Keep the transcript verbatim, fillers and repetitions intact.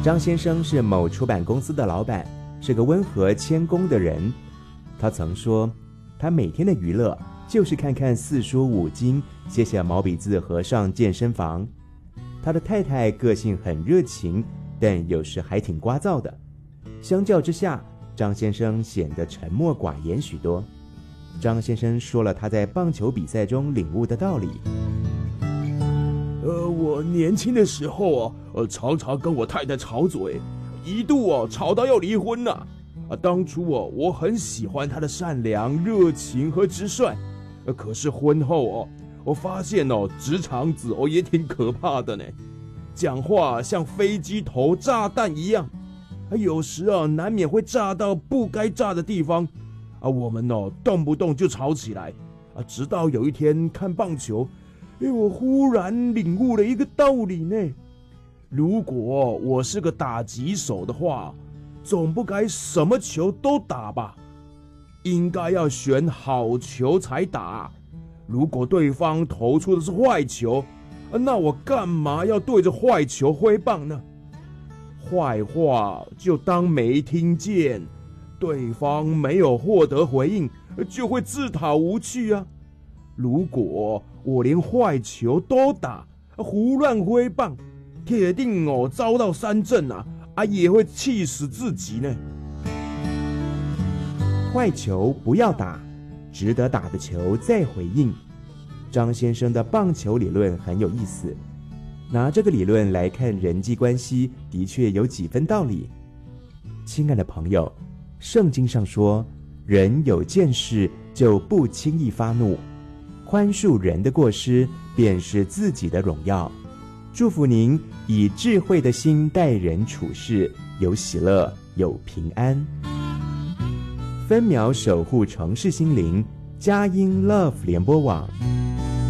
张先生是某出版公司的老板，是个温和谦恭的人。他曾说，他每天的娱乐就是看看四书五经，写写毛笔字和上健身房。他的太太个性很热情，但有时还挺聒噪的。相较之下，张先生显得沉默寡言许多。张先生说了他在棒球比赛中领悟的道理。 呃，我年轻的时候啊，呃，常常跟我太太吵嘴，一度啊吵到要离婚呐。啊，当初啊，我很喜欢她的善良、热情和直率。呃，可是婚后哦、啊，我发现哦，直肠子哦也挺可怕的呢，讲话像飞机头炸弹一样。啊，有时啊，难免会炸到不该炸的地方。啊，我们哦，动不动就吵起来。啊，直到有一天看棒球。因为我忽然领悟了一个道理呢，如果我是个打击手的话，总不该什么球都打吧，应该要选好球才打。如果对方投出的是坏球，那我干嘛要对着坏球挥棒呢？坏话就当没听见，对方没有获得回应，就会自讨无趣啊。如果我连坏球都打，胡乱挥棒，铁定哦遭到三振啊，啊也会气死自己呢。 坏球不要打，值得打的球再回应。张先生的棒球理论很有意思，拿这个理论来看人际关系，的确有几分道理。亲爱的朋友，圣经上说，人有见识就不轻易发怒，宽恕人的过失，便是自己的荣耀。祝福您以智慧的心待人处事，有喜乐，有平安。分秒守护城市心灵，佳音 Love 联播网。